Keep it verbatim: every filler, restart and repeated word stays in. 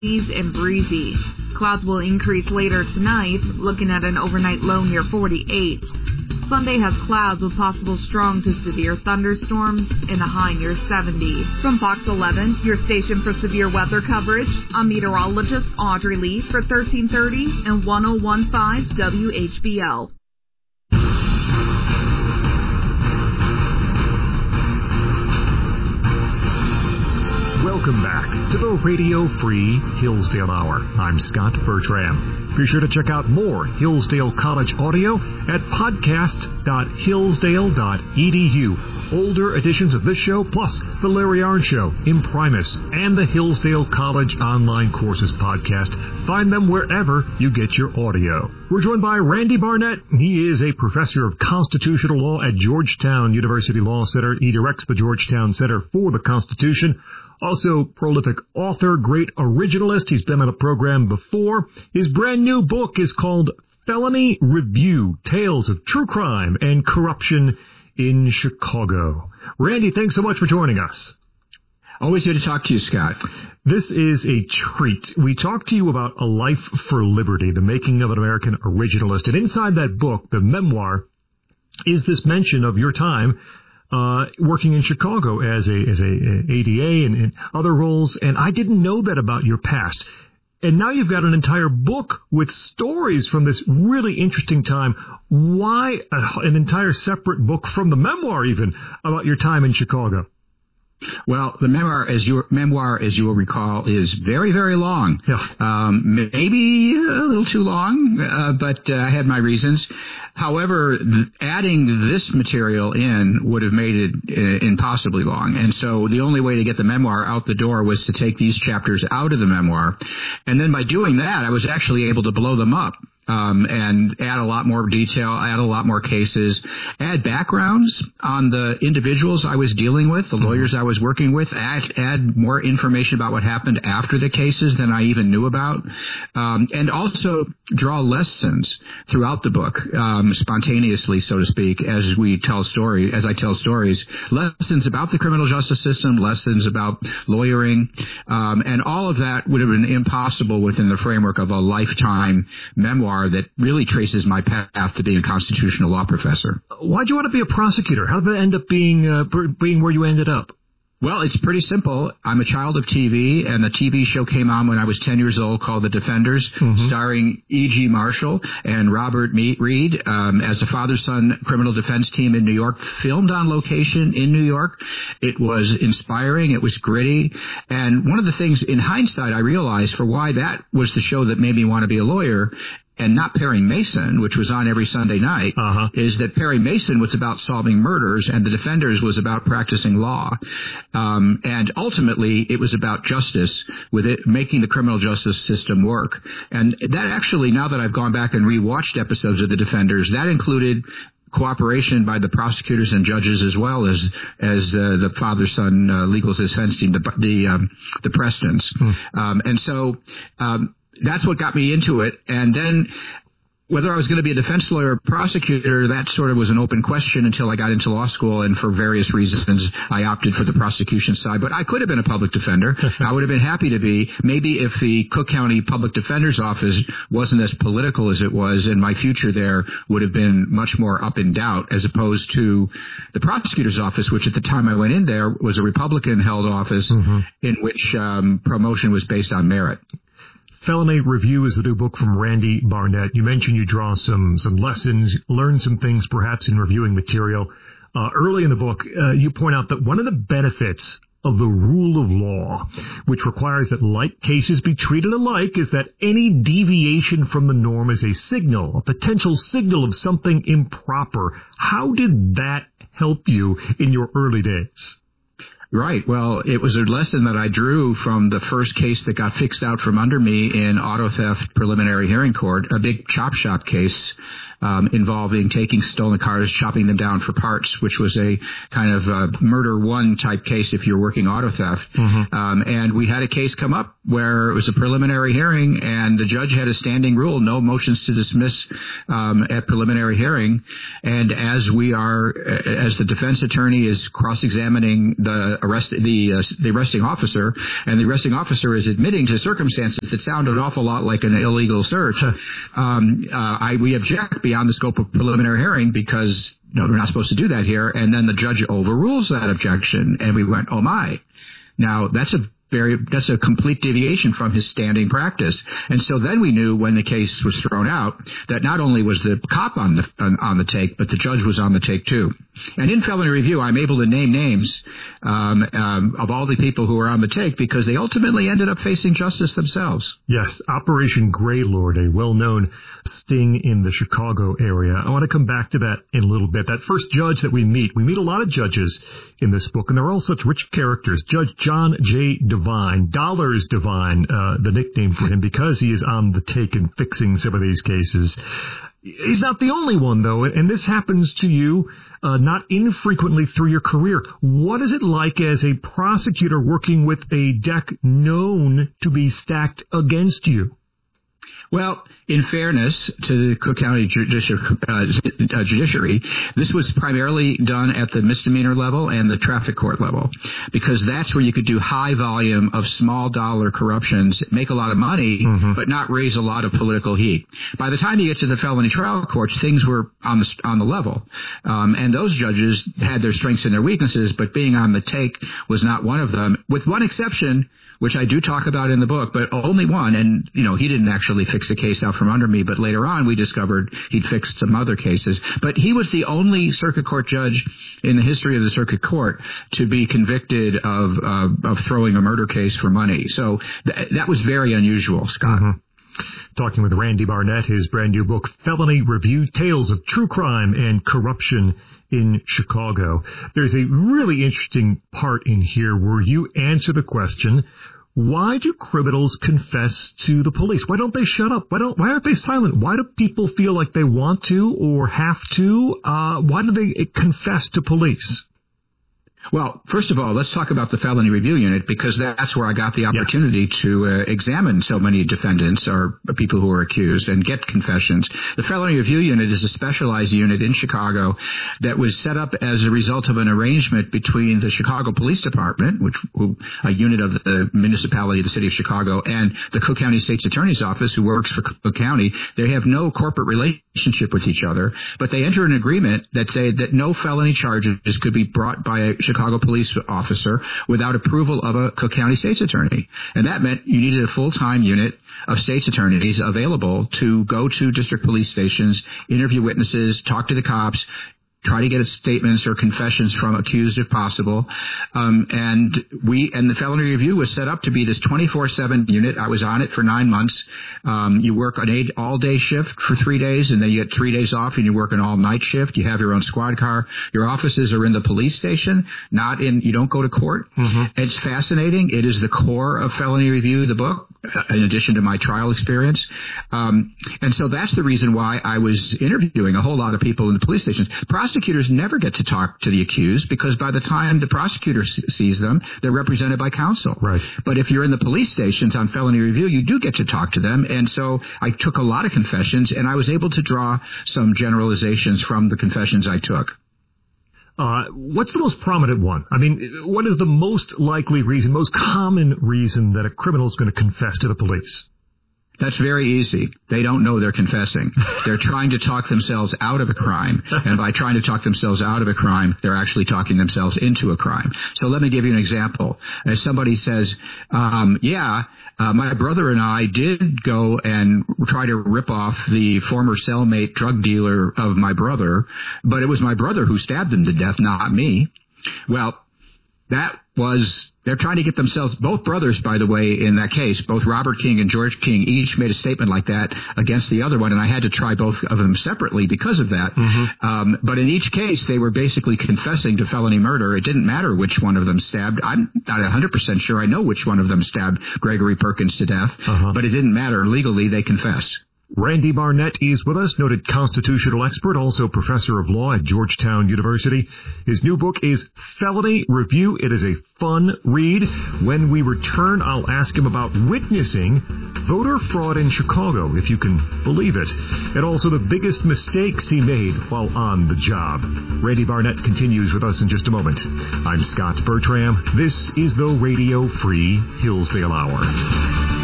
and breezy. Clouds will increase later tonight, looking at an overnight low near forty-eight. Sunday has clouds with possible strong to severe thunderstorms in the high near seventy. From Fox eleven, your station for severe weather coverage, I'm meteorologist Audrey Lee for thirteen thirty and ten fifteen W H B L. Welcome back to the Radio Free Hillsdale Hour. I'm Scott Bertram. Be sure to check out more Hillsdale College audio at podcast dot hillsdale dot e d u. Older editions of this show, plus the Larry Arnn Show, Imprimis, and the Hillsdale College Online Courses podcast. Find them wherever you get your audio. We're joined by Randy Barnett. He is a professor of constitutional law at Georgetown University Law Center. He directs the Georgetown Center for the Constitution. Also, prolific author, great originalist. He's been on a program before. His brand new book is called Felony Review, Tales of True Crime and Corruption in Chicago. Randy, thanks so much for joining us. Always good to talk to you, Scott. This is a treat. We talked to you about A Life for Liberty, the making of an American originalist. And inside that book, the memoir, is this mention of your time Uh, working in Chicago as a as a, a A D A and, and other roles, and I didn't know that about your past. And now you've got an entire book with stories from this really interesting time. Why a, an entire separate book from the memoir, even, about your time in Chicago? Well, the memoir, as your memoir, as you will recall, is very, very long. Yeah. Um, maybe a little too long, uh, but uh, I had my reasons. However, th- adding this material in would have made it uh, impossibly long. And so the only way to get the memoir out the door was to take these chapters out of the memoir. And then by doing that, I was actually able to blow them up. Um, and add a lot more detail, add a lot more cases, add backgrounds on the individuals I was dealing with, the lawyers I was working with, add, add more information about what happened after the cases than I even knew about, um, and also draw lessons throughout the book, um, spontaneously, so to speak, as we tell story, as I tell stories, lessons about the criminal justice system, lessons about lawyering, um, and all of that would have been impossible within the framework of a lifetime memoir that really traces my path to being a constitutional law professor. Why'd you want to be a prosecutor? How did that end up being uh, being where you ended up? Well, it's pretty simple. I'm a child of T V, and the T V show came on when I was ten years old called The Defenders, mm-hmm. starring E G. Marshall and Robert Reed um, as a father-son criminal defense team in New York, filmed on location in New York. It was inspiring. It was gritty. And one of the things, in hindsight, I realized for why that was the show that made me want to be a lawyer, and not Perry Mason, which was on every Sunday night, uh-huh. is that Perry Mason was about solving murders and The Defenders was about practicing law. Um, and ultimately, it was about justice, with it making the criminal justice system work. And that actually, now that I've gone back and rewatched episodes of The Defenders, that included cooperation by the prosecutors and judges as well as as uh, the father-son uh, legal defense team, the the, um, the Prestons. Hmm. Um, and so um, that's what got me into it. And then whether I was going to be a defense lawyer or prosecutor, that sort of was an open question until I got into law school, and for various reasons, I opted for the prosecution side. But I could have been a public defender. I would have been happy to be. Maybe if the Cook County Public Defender's Office wasn't as political as it was, and my future there would have been much more up in doubt, as opposed to the prosecutor's office, which at the time I went in there was a Republican-held office mm-hmm. in which um, promotion was based on merit. Felony Review is the new book from Randy Barnett. You mentioned you draw some some lessons, learn some things perhaps in reviewing material. Uh, early in the book, uh, you point out that one of the benefits of the rule of law, which requires that like cases be treated alike, is that any deviation from the norm is a signal, a potential signal of something improper. How did that help you in your early days? Right. Well, it was a lesson that I drew from the first case that got fixed out from under me in auto theft preliminary hearing court, a big chop shop case um, involving taking stolen cars, chopping them down for parts, which was a kind of uh, murder one type case if you're working auto theft. Mm-hmm. Um, and we had a case come up where it was a preliminary hearing, and the judge had a standing rule, no motions to dismiss um, at preliminary hearing. And as we are, as the defense attorney is cross-examining the arrest, the uh, the arresting officer, and the arresting officer is admitting to circumstances that sound an awful lot like an illegal search, um, uh, I, we object beyond the scope of preliminary hearing because no, we're not supposed to do that here. And then the judge overrules that objection, and we went, oh my. Now that's a Very, that's a complete deviation from his standing practice. And so then we knew when the case was thrown out that not only was the cop on the on, on the take, but the judge was on the take too. And in felony review, I'm able to name names um, um, of all the people who were on the take because they ultimately ended up facing justice themselves. Yes, Operation Greylord, a well-known sting in the Chicago area. I want to come back to that in a little bit. That first judge that we meet, we meet a lot of judges in this book, and they're all such rich characters. Judge John J. Devine, Dollars Devine, uh, the nickname for him, because he is on the take and fixing some of these cases. He's not the only one, though, and this happens to you uh, not infrequently through your career. What is it like as a prosecutor working with a deck known to be stacked against you? Well, in fairness to the Cook County Judici- uh, Judiciary, this was primarily done at the misdemeanor level and the traffic court level, because that's where you could do high volume of small dollar corruptions, make a lot of money, mm-hmm. but not raise a lot of political heat. By the time you get to the felony trial courts, things were on the on the level, um, and those judges had their strengths and their weaknesses, but being on the take was not one of them, with one exception, which I do talk about in the book, but only one. And, you know, he didn't actually fix the case out from under me, but later on we discovered he'd fixed some other cases. But he was the only circuit court judge in the history of the circuit court to be convicted of uh, of throwing a murder case for money. So th- that was very unusual, Scott. Mm-hmm. Talking with Randy Barnett, his brand new book, Felony Review, Tales of True Crime and Corruption in Chicago. There's a really interesting part in here where you answer the question, why do criminals confess to the police? Why don't they shut up? Why don't? Why aren't they silent? Why do people feel like they want to or have to? Uh, why do they confess to police? Well, first of all, let's talk about the Felony Review Unit, because that's where I got the opportunity yes. to uh, examine so many defendants or people who are accused and get confessions. The Felony Review Unit is a specialized unit in Chicago that was set up as a result of an arrangement between the Chicago Police Department, which who, a unit of the municipality of the city of Chicago, and the Cook County State's Attorney's Office, who works for Cook County. They have no corporate relationship with each other, but they enter an agreement that say that no felony charges could be brought by a Chicago police officer without approval of a Cook County State's Attorney. And that meant you needed a full-time unit of state's attorneys available to go to district police stations, interview witnesses, talk to the cops, try to get statements or confessions from accused if possible. Um, and we, and the Felony Review was set up to be this twenty-four seven unit. I was on it for nine months. Um, you work an eight all-day shift for three days, and then you get three days off, and you work an all-night shift. You have your own squad car. Your offices are in the police station, not in, you don't go to court. Mm-hmm. It's fascinating. It is the core of Felony Review, the book, in addition to my trial experience. Um, and so that's the reason why I was interviewing a whole lot of people in the police stations. Prosecutors never get to talk to the accused because by the time the prosecutor sees them, they're represented by counsel. Right. But if you're in the police stations on Felony Review, you do get to talk to them. And so I took a lot of confessions, and I was able to draw some generalizations from the confessions I took. Uh, what's the most prominent one? I mean, what is the most likely reason, most common reason that a criminal is going to confess to the police? That's very easy. They don't know they're confessing. They're trying to talk themselves out of a crime. And by trying to talk themselves out of a crime, they're actually talking themselves into a crime. So let me give you an example. If somebody says, um, yeah, uh, my brother and I did go and try to rip off the former cellmate drug dealer of my brother, but it was my brother who stabbed him to death, not me. Well, that was... They're trying to get themselves, both brothers, by the way, in that case, both Robert King and George King, each made a statement like that against the other one, and I had to try both of them separately because of that. Mm-hmm. Um, but in each case, they were basically confessing to felony murder. It didn't matter which one of them stabbed. I'm not one hundred percent sure I know which one of them stabbed Gregory Perkins to death, uh-huh. but it didn't matter. Legally, they confessed. Randy Barnett is with us, noted constitutional expert, also professor of law at Georgetown University. His new book is Felony Review. It is a fun read. When we return, I'll ask him about witnessing voter fraud in Chicago, if you can believe it, and also the biggest mistakes he made while on the job. Randy Barnett continues with us in just a moment. I'm Scott Bertram. This is the Radio Free Hillsdale Hour.